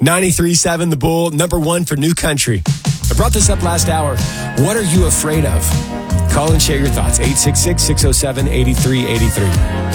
93.7 The Bull, number one for New Country. I brought this up last hour. What are you afraid of? Call and share your thoughts. 866-607-8383.